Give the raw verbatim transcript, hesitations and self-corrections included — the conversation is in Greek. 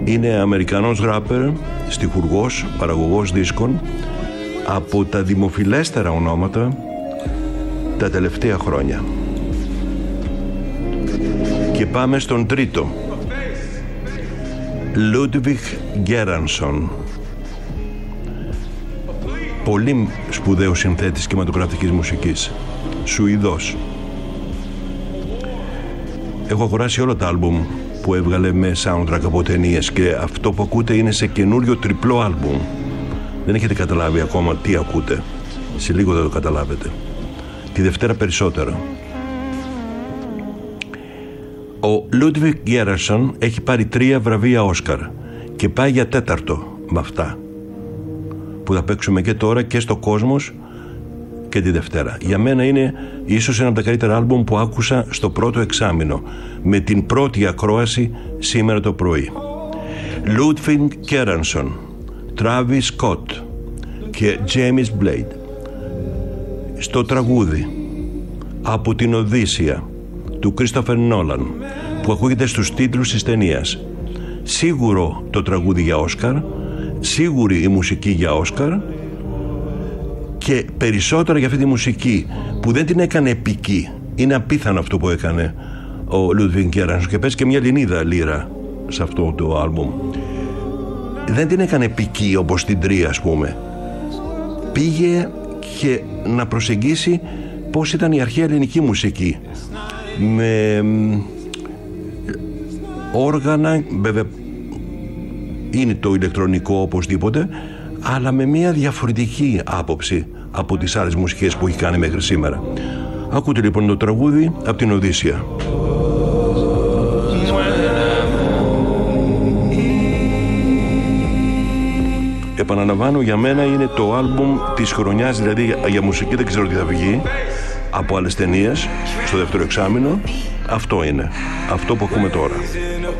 Είναι Αμερικανός ράπερ, στιχουργός, παραγωγός δίσκων, από τα δημοφιλέστερα ονόματα τα τελευταία χρόνια. Και πάμε στον τρίτο, Ludwig Göransson. Πολύ σπουδαίος συνθέτης κινηματογραφικής μουσικής, Σουηδός. Έχω αγοράσει όλα τα άλμπουμ που έβγαλε με soundtrack από ταινίες και αυτό που ακούτε είναι σε καινούριο τριπλό άλμπουμ. Δεν έχετε καταλάβει ακόμα τι ακούτε. Σε λίγο θα το καταλάβετε. Τη Δευτέρα περισσότερο. Ο Ludwig Göransson έχει πάρει τρία βραβεία Όσκαρ και πάει για τέταρτο με αυτά που θα παίξουμε και τώρα και στο Κόσμος και τη Δευτέρα. Για μένα είναι ίσως ένα από τα καλύτερα άλμπουμ που άκουσα στο πρώτο εξάμηνο, με την πρώτη ακρόαση σήμερα το πρωί. Ludwig Göransson, Travis Scott και James Blade στο τραγούδι από την Οδύσσεια του Christopher Nolan, που ακούγεται στους τίτλους της ταινίας. Σίγουρο το τραγούδι για Όσκαρ, σίγουρη η μουσική για Όσκαρ, και περισσότερα για αυτή τη μουσική που δεν την έκανε επική. Είναι απίθανο αυτό που έκανε ο Ludwig Göransson, και παίζει και μια Ελληνίδα λύρα σε αυτό το άλμπουμ. Δεν την έκανε επική όπως την τρία, ας πούμε. Πήγε και να προσεγγίσει πώς ήταν η αρχαία ελληνική μουσική, με όργανα, βέβαια είναι το ηλεκτρονικό οπωσδήποτε, αλλά με μια διαφορετική άποψη από τις άλλες μουσικές που έχει κάνει μέχρι σήμερα. Ακούτε λοιπόν το τραγούδι από την Οδύσσεια. Επαναλαμβάνω, για μένα είναι το άλμπουμ της χρονιάς, δηλαδή για μουσική δεν ξέρω τι θα βγει από άλλες ταινίες στο δεύτερο εξάμηνο. Αυτό είναι, αυτό που ακούμε τώρα.